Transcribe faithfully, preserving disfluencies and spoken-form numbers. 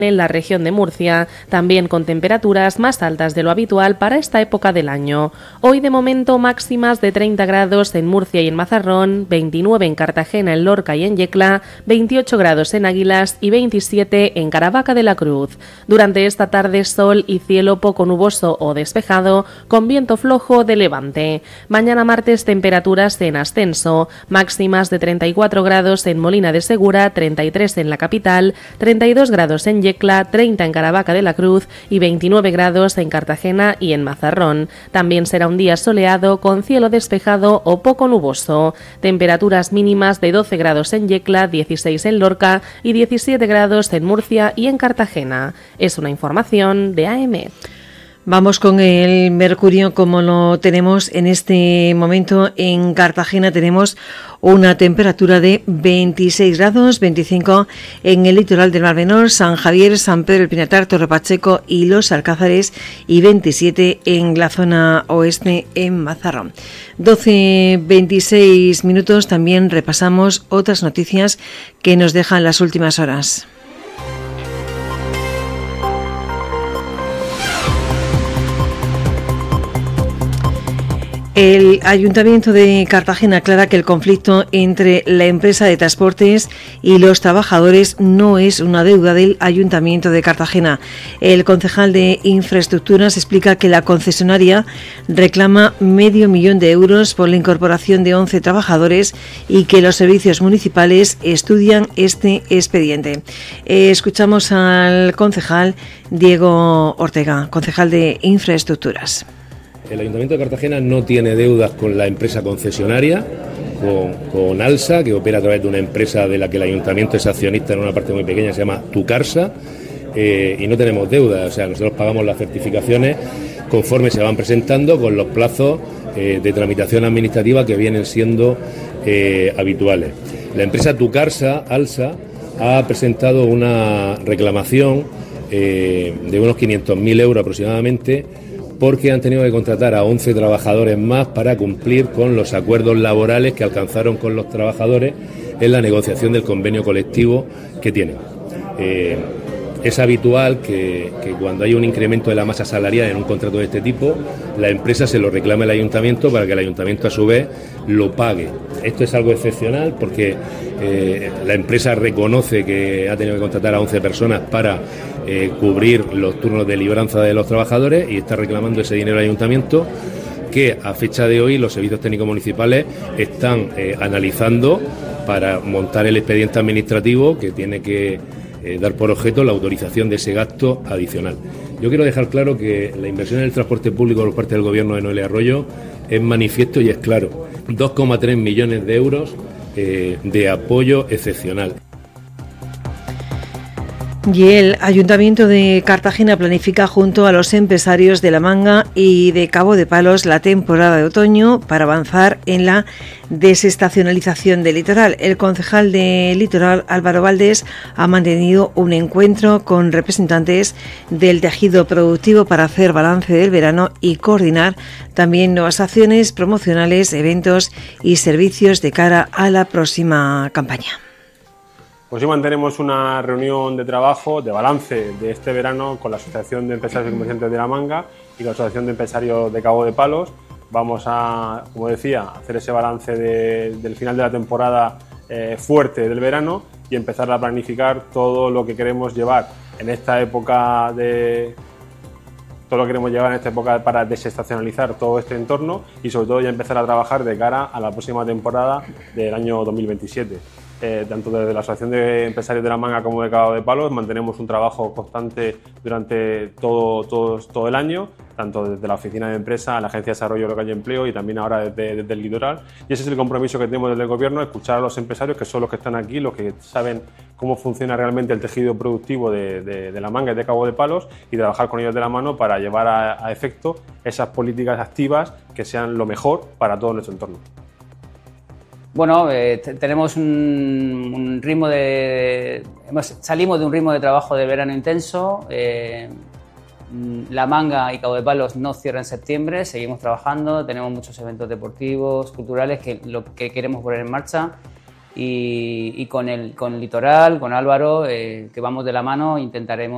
en la región de Murcia, también con temperaturas más altas de lo habitual para esta época del año. Hoy de momento máximas de treinta grados en Murcia y en Mazarrón, veintinueve en Cartagena, en Lorca y en Yecla, veintiocho grados en Águilas y veintisiete en Caravaca de la Cruz. Durante esta tarde sol y cielo poco nuboso o despejado, con viento flojo de levante. Mañana martes temperaturas en ascenso, máximas de treinta y cuatro grados en Molina de Segura, treinta y tres en la capital, treinta y dos grados en Yecla, treinta en Caravaca de la Cruz y veintinueve grados en Cartagena y en Mazarrón. También será un día soleado con cielo despejado o poco nuboso. Temperaturas mínimas de doce grados en Yecla, dieciséis en Lorca y diecisiete grados en Murcia y en Cartagena. Es una información de A M. Vamos con el mercurio, como lo tenemos en este momento en Cartagena. Tenemos una temperatura de veintiséis grados, veinticinco en el litoral del Mar Menor, San Javier, San Pedro el Pinatar, Torre Pacheco y Los Alcázares, y veintisiete en la zona oeste en Mazarrón. doce veintiséis minutos, también repasamos otras noticias que nos dejan las últimas horas. El Ayuntamiento de Cartagena aclara que el conflicto entre la empresa de transportes y los trabajadores no es una deuda del Ayuntamiento de Cartagena. El concejal de Infraestructuras explica que la concesionaria reclama medio millón de euros por la incorporación de once trabajadores y que los servicios municipales estudian este expediente. Eh, escuchamos al concejal Diego Ortega, concejal de Infraestructuras. El Ayuntamiento de Cartagena no tiene deudas con la empresa concesionaria, con, con ALSA, que opera a través de una empresa de la que el Ayuntamiento es accionista en una parte muy pequeña, se llama Tucarsa, eh, y no tenemos deudas. O sea, nosotros pagamos las certificaciones conforme se van presentando con los plazos eh, de tramitación administrativa que vienen siendo eh, habituales. La empresa Tucarsa, ALSA, ha presentado una reclamación eh, de unos quinientos mil euros aproximadamente, porque han tenido que contratar a once trabajadores más para cumplir con los acuerdos laborales que alcanzaron con los trabajadores en la negociación del convenio colectivo que tienen. Eh, es habitual que, que cuando hay un incremento de la masa salarial en un contrato de este tipo, la empresa se lo reclame al ayuntamiento para que el ayuntamiento a su vez lo pague. Esto es algo excepcional porque eh, la empresa reconoce que ha tenido que contratar a once personas para eh, cubrir los turnos de libranza de los trabajadores y está reclamando ese dinero al ayuntamiento, que a fecha de hoy los servicios técnicos municipales están eh, analizando para montar el expediente administrativo que tiene que eh, dar por objeto la autorización de ese gasto adicional. Yo quiero dejar claro que la inversión en el transporte público por parte del Gobierno de Noelia Arroyo es manifiesto y es claro. dos coma tres millones de euros eh, de apoyo excepcional. Y el Ayuntamiento de Cartagena planifica junto a los empresarios de La Manga y de Cabo de Palos la temporada de otoño para avanzar en la desestacionalización del litoral. El concejal de Litoral, Álvaro Valdés, ha mantenido un encuentro con representantes del tejido productivo para hacer balance del verano y coordinar también nuevas acciones promocionales, eventos y servicios de cara a la próxima campaña. Pues hoy mantenemos una reunión de trabajo, de balance de este verano con la Asociación de Empresarios y Comerciantes de La Manga y la Asociación de Empresarios de Cabo de Palos. Vamos a, como decía, hacer ese balance de, del final de la temporada eh, fuerte del verano y empezar a planificar todo lo que queremos llevar en esta época de... todo lo que queremos llevar en esta época para desestacionalizar todo este entorno y sobre todo ya empezar a trabajar de cara a la próxima temporada del año dos mil veintisiete. Eh, tanto desde la Asociación de Empresarios de La Manga como de Cabo de Palos mantenemos un trabajo constante durante todo, todo, todo el año, tanto desde la Oficina de Empresa, la Agencia de Desarrollo Local y Empleo y también ahora desde, desde el litoral. Y ese es el compromiso que tenemos desde el Gobierno, escuchar a los empresarios, que son los que están aquí, los que saben cómo funciona realmente el tejido productivo de, de, de La Manga y de Cabo de Palos, y trabajar con ellos de la mano para llevar a, a efecto esas políticas activas que sean lo mejor para todo nuestro entorno. Bueno, eh, t- tenemos un, un ritmo de... Hemos, salimos de un ritmo de trabajo de verano intenso. Eh, La Manga y Cabo de Palos no cierran en septiembre, seguimos trabajando, tenemos muchos eventos deportivos, culturales, que lo que queremos poner en marcha. Y, y con, el, con el Litoral, con Álvaro, eh, que vamos de la mano, intentaremos